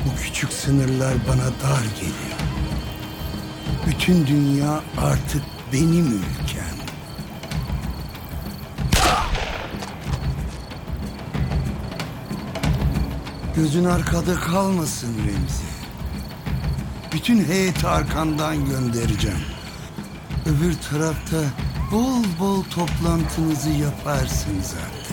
Bu küçük sınırlar bana dar geliyor. Bütün dünya artık benim ülkem. Gözün arkada kalmasın Remzi. Bütün heyeti arkandan göndereceğim. Öbür tarafta bol bol toplantınızı yaparsın zaten.